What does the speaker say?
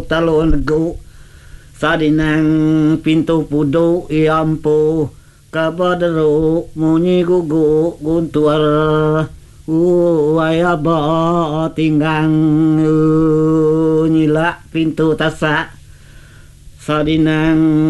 talon nego sadinang pintu pudu iampu kabadero munyi gugu guntuar wayaba tinggang nyila pintu tasa sadinang